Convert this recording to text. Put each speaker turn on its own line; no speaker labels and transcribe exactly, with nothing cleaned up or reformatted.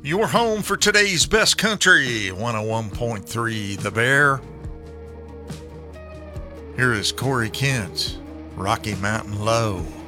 Your home for today's best country, one oh one point three The Bear. Here is Corey Kent, Rocky Mountain Low.